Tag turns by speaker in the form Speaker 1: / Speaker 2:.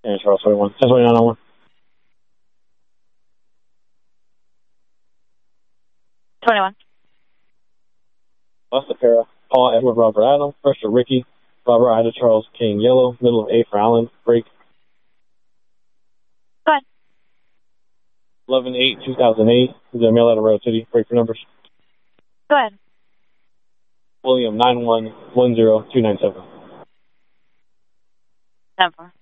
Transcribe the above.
Speaker 1: And Charles 21. 1029 on one.
Speaker 2: 21.
Speaker 1: Bus to Para, Paul, Edward, Robert, Adam. First to Ricky, Robert, Ida, Charles, King, Yellow. Middle of A for Allen. Break.
Speaker 2: Go ahead.
Speaker 1: 11-8-2008. Is a mail out of Road City. Break for numbers.
Speaker 2: Go ahead.
Speaker 1: William 9110-297.
Speaker 2: 10-4.